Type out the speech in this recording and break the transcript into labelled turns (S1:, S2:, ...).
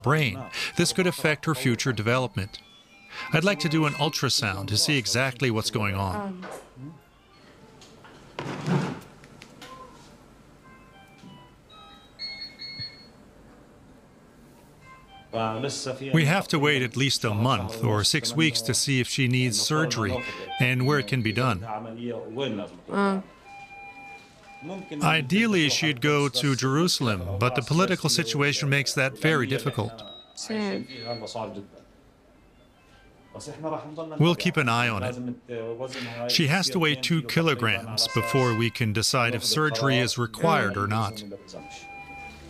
S1: brain. This could affect her future development. I'd like to do an ultrasound to see exactly what's going on. We have to wait at least a month or 6 weeks to see if she needs surgery and where it can be done. Ideally, she'd go to Jerusalem, but the political situation makes that very difficult.
S2: sad.
S1: We'll keep an eye on it. She has to weigh 2 kilograms before we can decide if surgery is required or not.